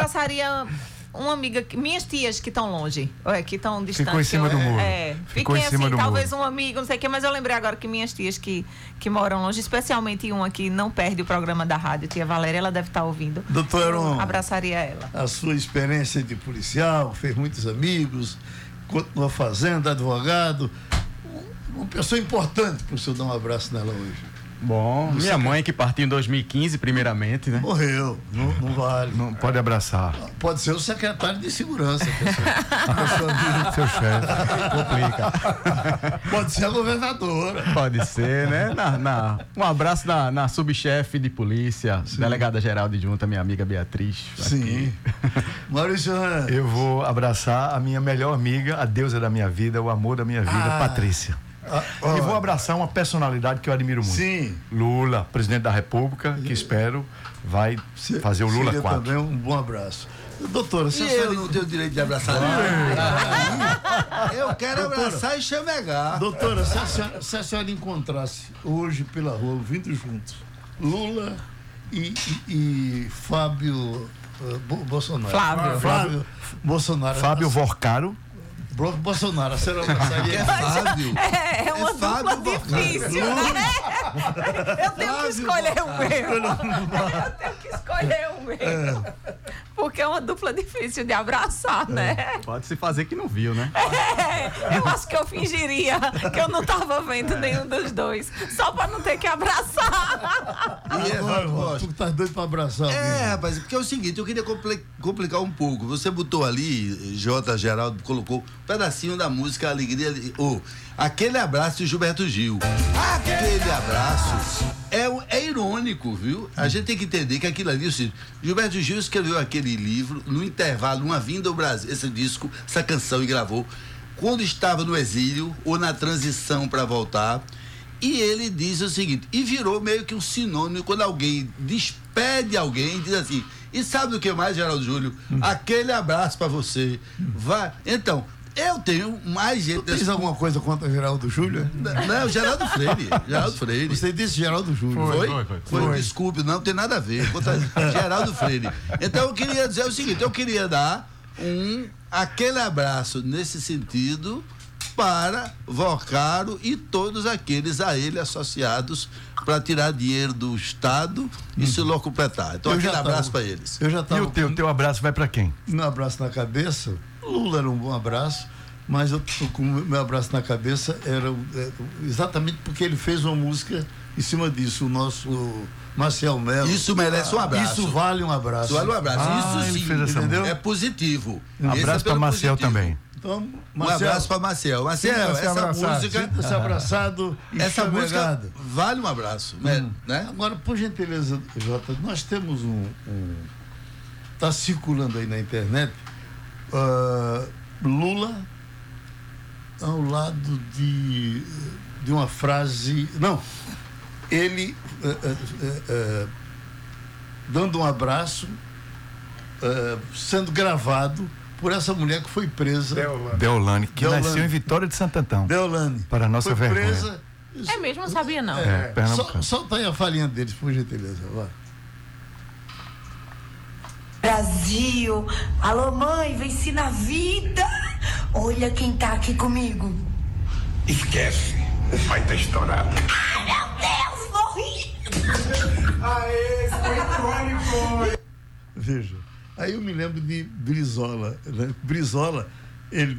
abraçaria uma amiga, minhas tias que estão longe, que estão distantes. Ficou em cima do muro. Fiquem assim, talvez um amigo, não sei o que, mas eu lembrei agora que minhas tias que moram longe, especialmente uma que não perde o programa da rádio, tia Valéria, ela deve estar ouvindo. Doutor, abraçaria ela. A sua experiência de policial, fez muitos amigos, continua fazendo, advogado, uma pessoa importante para o senhor dar um abraço nela hoje. Bom, minha mãe que partiu em 2015, primeiramente, né? Morreu, não vale. Não pode abraçar. Pode ser o secretário de segurança, seu chefe. Complica. Pode ser a governadora. Pode ser, né? Um abraço na subchefe de polícia, delegada geral de junta, minha amiga Beatriz. Sim. Maurício, eu vou abraçar a minha melhor amiga, a deusa da minha vida, o amor da minha vida, Patrícia. E vou abraçar uma personalidade que eu admiro muito. Sim. Lula, presidente da República, que espero vai fazer o Lula 4. Também um bom abraço. Doutora, eu não tenho direito de abraçar eu quero abraçar e chamegar. Doutora, se a senhora encontrasse hoje pela rua, vindo juntos, Lula e Fábio Bolsonaro. Flávio Bolsonaro. Fábio Vorcaro. Bolsonaro, a senhora abraçaria? É uma dupla difícil, né? Eu tenho que escolher o meu. Porque é uma dupla difícil de abraçar, né? Pode se fazer que não viu, né? Eu acho que eu fingiria que eu não estava vendo nenhum dos dois, só para não ter que abraçar. Tu tá doido para abraçar alguém. Rapaz, porque é o seguinte, eu queria complicar um pouco. Você botou ali, J. Geraldo colocou um pedacinho da música Alegria, aquele abraço de Gilberto Gil. Aquele abraço é irônico, viu? A gente tem que entender que aquilo ali, Gilberto Gil escreveu aquele livro no intervalo, uma vinda ao Brasil, esse disco, essa canção, e gravou quando estava no exílio ou na transição para voltar. E ele diz o seguinte, e virou meio que um sinônimo quando alguém despede alguém, diz assim, e sabe do que mais, Geraldo Júlio? Aquele abraço para você. Vai. Então, eu tenho mais gente. Tu tens alguma coisa contra Geraldo Júlio? Não, Geraldo Freire. Você disse Geraldo Júlio. Foi. Desculpe, não tem nada a ver. Contra Geraldo Freire. Então eu queria dizer o seguinte, eu queria dar aquele abraço nesse sentido para Vorcaro e todos aqueles a ele associados para tirar dinheiro do Estado e se locupletar. Então aquele abraço para eles. E o teu abraço vai para quem? Um abraço na cabeça. Lula era um bom abraço, mas eu tô com o meu abraço na cabeça era exatamente porque ele fez uma música em cima disso, o nosso Marcel Melo. Isso merece um abraço. Isso vale um abraço. Isso vale um abraço. Isso sim, entendeu? É positivo. Um abraço para Marcel também. Então, Marcel, um abraço para Marcel. Marcel, essa música. Sinta-se abraçado e essa chamegado. Música vale um abraço. Né? Agora, por gentileza, Jota, nós temos está circulando aí na internet Lula ao lado de uma frase. Não, ele dando um abraço, sendo gravado por essa mulher que foi presa. Deolane, que nasceu em Vitória de Santo Antão. Deolane. Para a nossa vergonha. Presa. É mesmo, não sabia não. Solta aí a falinha deles, por gentileza. Vai. Brasil, alô mãe, venci na vida. Olha quem tá aqui comigo. Esquece, o pai tá estourado. Ai, meu Deus, morri. Aê, foi. Veja. Aí eu me lembro de Brizola, né? Brizola, ele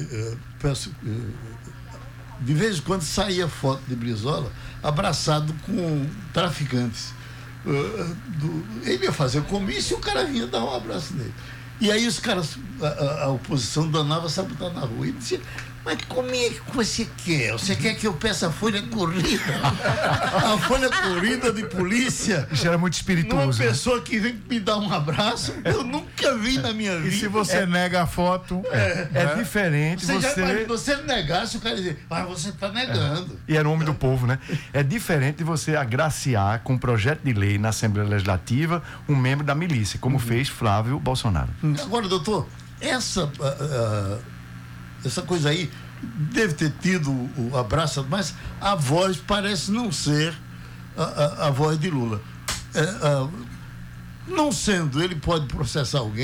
de vez em quando saía foto de Brizola abraçado com traficantes. Ele ia fazer comício e o cara vinha dar um abraço nele. E aí os caras, a oposição danava sabotar na rua. Ele dizia, mas como é que você quer? Você quer que eu peça a folha corrida? A folha corrida de polícia? Isso era muito espirituoso. Uma pessoa que vem me dar um abraço, eu nunca vi na minha vida. E se você nega a foto, é diferente. Você negasse, o cara dizer, mas você está negando. E era um homem do povo, né? É diferente de você agraciar com um projeto de lei na Assembleia Legislativa um membro da milícia, como fez Flávio Bolsonaro. Agora, doutor, essa coisa aí deve ter tido o abraço, mas a voz parece não ser a voz de Lula. Não sendo, ele pode processar alguém.